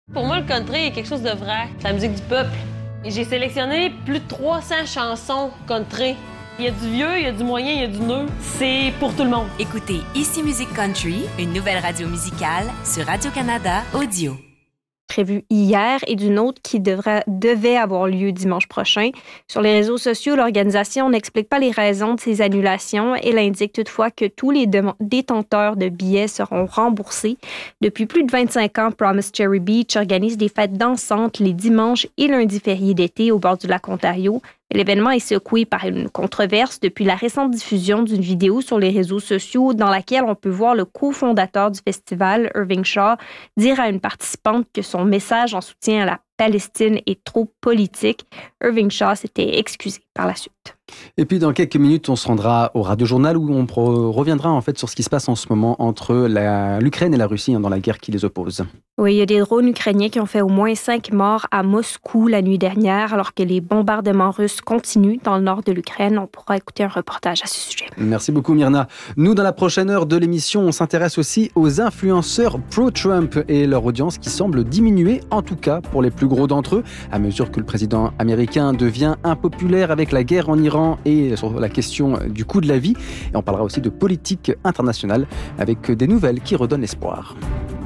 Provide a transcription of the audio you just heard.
Pour moi, le country est quelque chose de vrai. C'est la musique du peuple. Et j'ai sélectionné plus de 300 chansons country. Il y a du vieux, il y a du moyen, il y a du neuf. C'est pour tout le monde. Écoutez Ici Musique Country, une nouvelle radio musicale sur Radio-Canada Audio. Prévue hier et d'une autre qui devait avoir lieu dimanche prochain. Sur les réseaux sociaux, l'organisation n'explique pas les raisons de ces annulations. Elle indique toutefois que tous les détenteurs de billets seront remboursés. Depuis plus de 25 ans, Promise Cherry Beach organise des fêtes dansantes les dimanches et lundis fériés d'été au bord du lac Ontario. L'événement est secoué par une controverse depuis la récente diffusion d'une vidéo sur les réseaux sociaux dans laquelle on peut voir le cofondateur du festival, Irving Shaw, dire à une participante que son message en soutien à la Palestine est trop politique. Irving Shaw s'était excusé par la suite. Et puis dans quelques minutes, on se rendra au Radio-Journal où on reviendra en fait sur ce qui se passe en ce moment entre l'Ukraine et la Russie dans la guerre qui les oppose. Oui, il y a des drones ukrainiens qui ont fait au moins 5 morts à Moscou la nuit dernière alors que les bombardements russes continuent dans le nord de l'Ukraine. On pourra écouter un reportage à ce sujet. Merci beaucoup Myrna. Nous, dans la prochaine heure de l'émission, on s'intéresse aussi aux influenceurs pro-Trump et leur audience qui semble diminuer, en tout cas pour les plus gros d'entre eux, à mesure que le président américain devient impopulaire avec la guerre en Iran et sur la question du coût de la vie. Et on parlera aussi de politique internationale avec des nouvelles qui redonnent espoir.